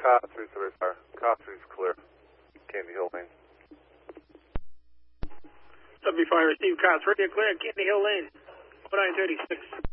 Cot 3 service fire. Cot 3 is clear. Candy Hill Lane. Subby Fire, Steve Cot 3, clear, Candy Hill Lane. 936.